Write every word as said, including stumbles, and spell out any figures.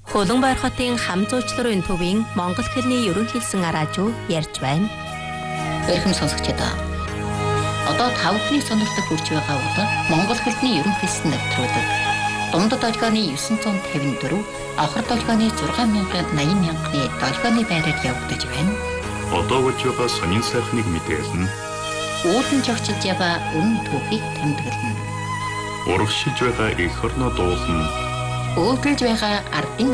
Хөлбөмбөр хотын хам зуучларын төвийн монгол хэлний ерөнхийлсэн араажуу ярьж байна. Эрхэм сонсогчдоо. Одоо тав хүний сонирхолтой хүрч байгаа удаа монгол хэлний ерөнхийлсэн нэвтрүүлэг. Дундад долгионы дев'ять п'ятьдесят четыре, авхар долгионы шесть мянган восемьдесят мянганы долгионы байраар явагдаж байна. Одоо болж байгаа сонин сайхныг мэдээлнэ. Уулын жогчилж яваа өмнө түүхийг тэмдэглэнэ. Урагшилж байгаа эх орноо дуулна. Өөдөлж байгаа ардын